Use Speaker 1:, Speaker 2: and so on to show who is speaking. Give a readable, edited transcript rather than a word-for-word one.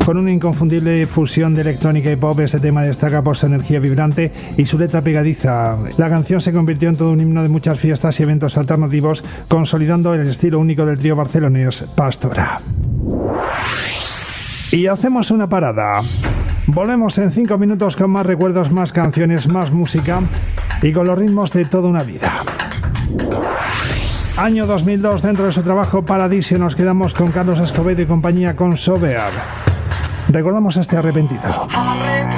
Speaker 1: Con una inconfundible fusión de electrónica y pop, este tema destaca por su energía vibrante y su letra pegadiza. La canción se convirtió en todo un himno de muchas fiestas y eventos alternativos, consolidando el estilo único del trío barcelonés Pastora. Y hacemos una parada. Volvemos en 5 minutos con más recuerdos, más canciones, más música y con los ritmos de toda una vida. Año 2002, dentro de su trabajo Paradisio, nos quedamos con Carlos Escobedo y compañía con Sober. Recordamos este Arrepentido.